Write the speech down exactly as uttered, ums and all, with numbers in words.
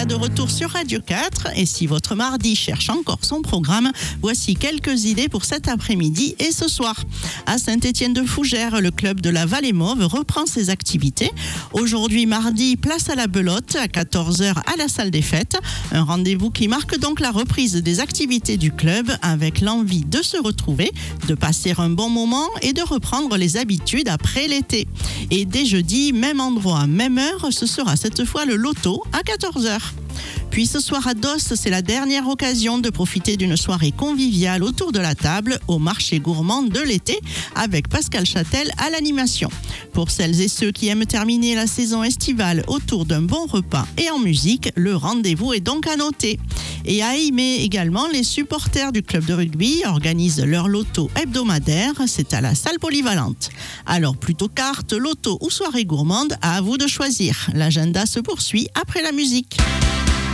Julia de retour sur Radio quatre. Et si votre mardi cherche encore son programme, voici quelques idées pour cet après-midi et ce soir. À Saint-Étienne-de-Fougères, le club de la Vallée Mauve reprend ses activités. Aujourd'hui, mardi, place à la Belote, à quatorze heures à la salle des fêtes. Un rendez-vous qui marque donc la reprise des activités du club avec l'envie de se retrouver, de passer un bon moment et de reprendre les habitudes après l'été. Et dès jeudi, même endroit, même heure, ce sera cette fois le loto à quatorze heures. Puis ce soir à Dos, c'est la dernière occasion de profiter d'une soirée conviviale autour de la table au marché gourmand de l'été avec Pascal Châtel à l'animation. Pour celles et ceux qui aiment terminer la saison estivale autour d'un bon repas et en musique, le rendez-vous est donc à noter. Et à Aimé également, les supporters du club de rugby organisent leur loto hebdomadaire, c'est à la salle polyvalente. Alors plutôt carte, loto ou soirée gourmande, à vous de choisir. L'agenda se poursuit après la musique.